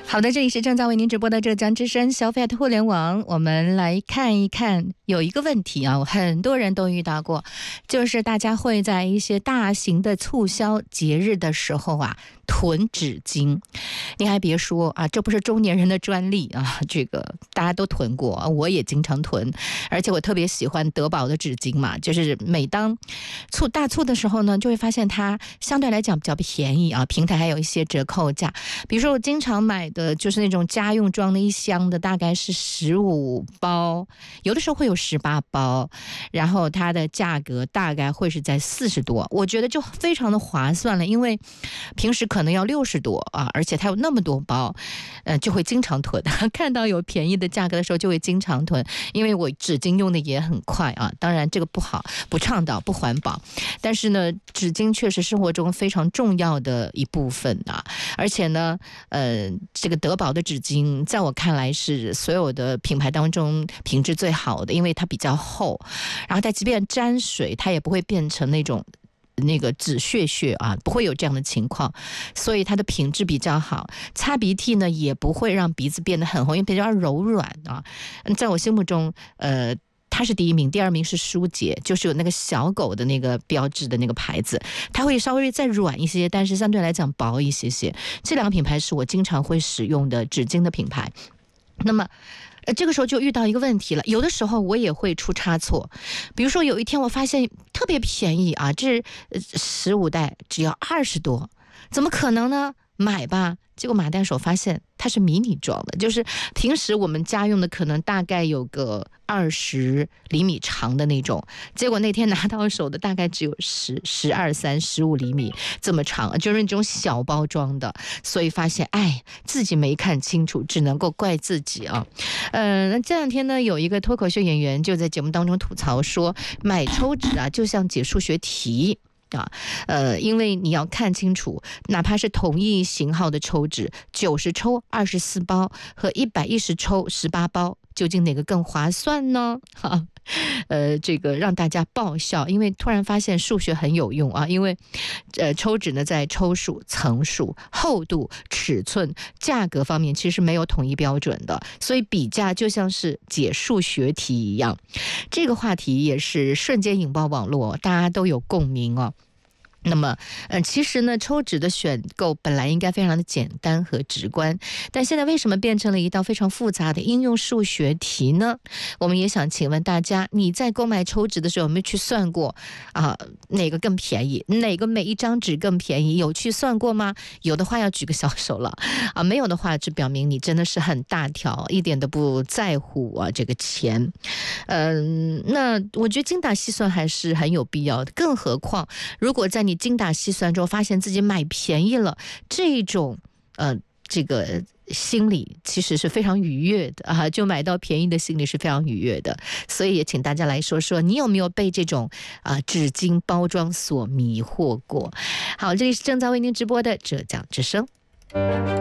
好的，这里是正在为您直播的浙江之声消费互联网，我们来看一看，有一个问题啊，很多人都遇到过，就是大家会在一些大型的促销节日的时候啊，囤纸巾。你还别说啊，这不是中年人的专利啊，这个大家都囤过，我也经常囤，而且我特别喜欢德宝的纸巾嘛，就是每当大促的时候呢，就会发现它相对来讲比较便宜啊，平台还有一些折扣价。比如说我经常买的就是那种家用装的一箱的，大概是15包，有的时候会有18包，然后它的价格大概会是在40多，我觉得就非常的划算了，因为平时可能要60多啊，而且它有那么多包，就会经常囤，看到有便宜的价格的时候就会经常囤，因为我纸巾用的也很快啊，当然这个不好，不倡导，不环保，但是呢，纸巾确实生活中非常重要的一部分啊，而且呢，这个德宝的纸巾在我看来是所有的品牌当中品质最好的，因为它比较厚，然后它即便沾水，它也不会变成那个纸屑啊，不会有这样的情况，所以它的品质比较好。擦鼻涕呢，也不会让鼻子变得很红，因为比较柔软啊。在我心目中，它是第一名，第二名是舒洁，就是有那个小狗的那个标志的那个牌子，它会稍微再软一些，但是相对来讲薄一些些。这两个品牌是我经常会使用的纸巾的品牌。那么这个时候就遇到一个问题了，有的时候我也会出差错，比如说有一天我发现特别便宜啊，这15袋只要20多，怎么可能呢？买吧，结果买到手发现它是迷你装的，就是平时我们家用的可能大概有个20厘米长的那种，结果那天拿到手的大概只有10、12、3、15厘米这么长，就是那种小包装的，所以发现自己没看清楚，只能够怪自己啊。那这两天呢，有一个脱口秀演员就在节目当中吐槽说，买抽纸啊，就像解数学题。因为你要看清楚，哪怕是同一型号的抽纸，90抽24包和110抽18包，究竟哪个更划算呢？这个让大家爆笑，因为突然发现数学很有用啊！因为抽纸呢，在抽数、层数、厚度、尺寸、价格方面其实没有统一标准的，所以比价就像是解数学题一样。这个话题也是瞬间引爆网络，大家都有共鸣哦。那么，其实呢，抽纸的选购本来应该非常的简单和直观，但现在为什么变成了一道非常复杂的应用数学题呢？我们也想请问大家，你在购买抽纸的时候有没有去算过哪个更便宜，哪个每一张纸更便宜？有去算过吗？有的话要举个小手了啊，没有的话就表明你真的是很大条，一点都不在乎这个钱。那我觉得精打细算还是很有必要的，更何况如果在你精打细算之后发现自己买便宜了，这种这个心理其实是非常愉悦的啊，就买到便宜的心理是非常愉悦的。所以也请大家来说说，你有没有被这种纸巾包装所迷惑过？好，这里是正在为您直播的浙江之声。